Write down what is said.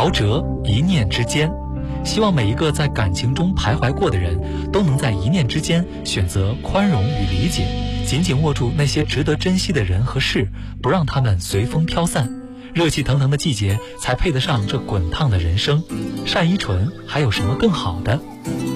陶喆一念之间，希望每一个在感情中徘徊过的人都能在一念之间选择宽容与理解，紧紧握住那些值得珍惜的人和事，不让他们随风飘散。热气腾腾的季节才配得上这滚烫的人生。单依纯还有什么更好的？